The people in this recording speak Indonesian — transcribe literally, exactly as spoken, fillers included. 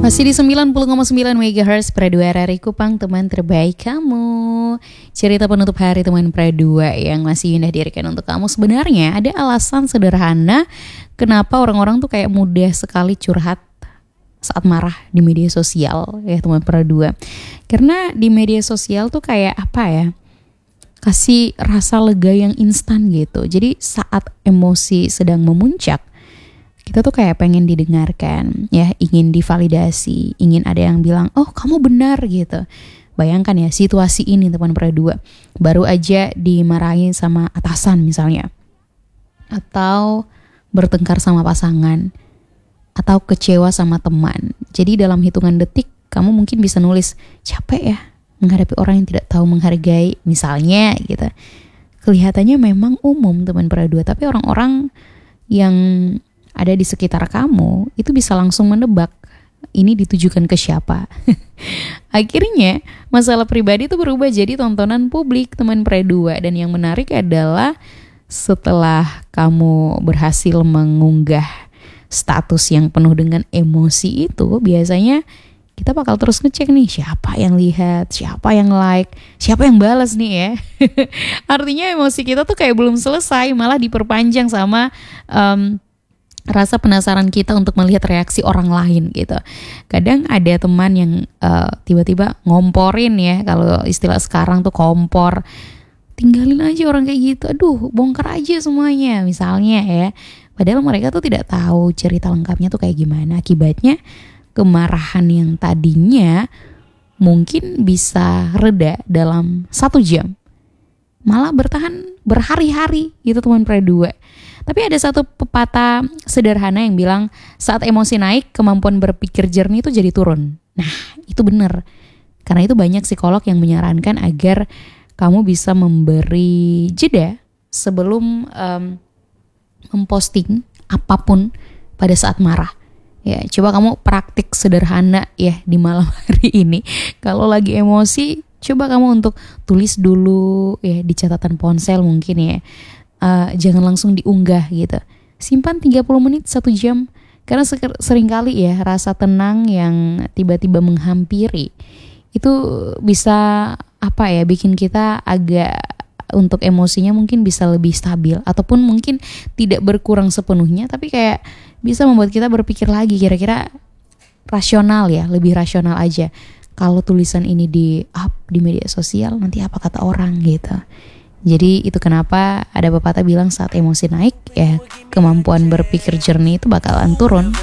Masih di sembilan puluh koma sembilan megahertz Pradua R R I Kupang, teman terbaik kamu. Cerita penutup hari teman Pradua yang masih Yunda dirikan untuk kamu. Sebenarnya ada alasan sederhana kenapa orang-orang tuh kayak mudah sekali curhat saat marah di media sosial ya teman Pradua. Karena di media sosial tuh kayak apa ya, kasih rasa lega yang instan gitu. Jadi saat emosi sedang memuncak, kita tuh kayak pengen didengarkan, ya, ingin divalidasi, ingin ada yang bilang, oh kamu benar gitu. Bayangkan ya situasi ini teman Pradua, baru aja dimarahin sama atasan misalnya, atau bertengkar sama pasangan, atau kecewa sama teman. Jadi dalam hitungan detik kamu mungkin bisa nulis, capek ya menghadapi orang yang tidak tahu menghargai misalnya gitu. Kelihatannya memang umum teman Pradua, tapi orang-orang yang ada di sekitar kamu itu bisa langsung menebak ini ditujukan ke siapa. Akhirnya masalah pribadi itu berubah jadi tontonan publik teman Pradua. Dan yang menarik adalah setelah kamu berhasil mengunggah status yang penuh dengan emosi itu, biasanya kita bakal terus ngecek nih siapa yang lihat, siapa yang like, siapa yang balas nih ya. Artinya emosi kita tuh kayak belum selesai, malah diperpanjang sama um, rasa penasaran kita untuk melihat reaksi orang lain gitu. Kadang ada teman yang uh, tiba-tiba ngomporin ya, kalau istilah sekarang tuh kompor. Tinggalin aja orang kayak gitu, aduh bongkar aja semuanya misalnya ya. Padahal mereka tuh tidak tahu cerita lengkapnya tuh kayak gimana. Akibatnya kemarahan yang tadinya mungkin bisa reda dalam satu jam, malah bertahan berhari-hari gitu teman Pradua. Tapi ada satu pepatah sederhana yang bilang saat emosi naik, kemampuan berpikir jernih itu jadi turun. Nah itu benar. Karena itu banyak psikolog yang menyarankan agar kamu bisa memberi jeda sebelum um, memposting apapun pada saat marah. Ya, coba kamu praktik sederhana ya di malam hari ini. Kalau lagi emosi, coba kamu untuk tulis dulu ya di catatan ponsel mungkin ya. Uh, jangan langsung diunggah gitu. Simpan tiga puluh menit, satu jam. Karena seringkali ya rasa tenang yang tiba-tiba menghampiri itu bisa apa ya, bikin kita agak untuk emosinya mungkin bisa lebih stabil, ataupun mungkin tidak berkurang sepenuhnya, tapi kayak bisa membuat kita berpikir lagi kira-kira rasional ya, lebih rasional aja. Kalau tulisan ini di up di media sosial nanti apa kata orang gitu. Jadi itu kenapa ada pepatah bilang saat emosi naik ya kemampuan berpikir jernih itu bakalan turun.